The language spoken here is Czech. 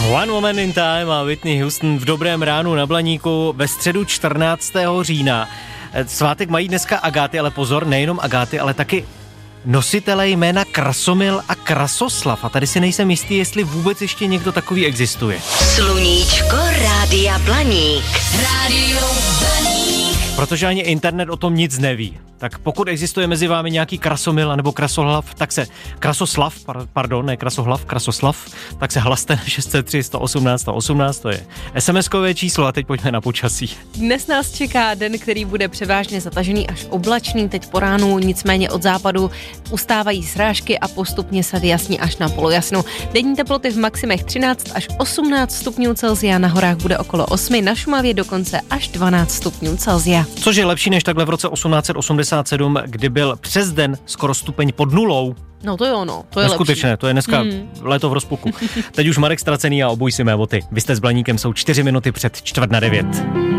One Moment in Time a Whitney Houston v dobrém ránu na Blaníku ve středu 14. října. Svátek mají dneska Agáty, ale pozor, nejenom Agáty, ale taky nositelé jména Krasomil a Krasoslav. A tady si nejsem jistý, jestli vůbec ještě někdo takový existuje. Sluníčko Rádia Blaník. Rádio Blaník. Protože ani internet o tom nic neví. Tak pokud existuje mezi vámi nějaký Krasomil nebo Krasoslav, tak se Krasoslav, tak se hlaste na 603 118 118, to je SMS-kové číslo a teď pojďme na počasí. Dnes nás čeká den, který bude převážně zatažený až oblačný, teď po ránu, nicméně od západu ustávají srážky a postupně se vyjasní až na polojasnu. Denní teploty v maximech 13 až 18 stupňů Celsia, na horách bude okolo 8, na Šumavě dokonce až 12 stupňů Celsia. Což je lepší než takhle v roce 1887, kdy byl přes den skoro stupeň pod nulou. No to jo, to je neskutečné, lepší. To je dneska léto v rozpuku. Teď už Marek Stracený a Obuj si mé boty. Vy jste s Blaníkem, jsou 4 minuty před 8:45.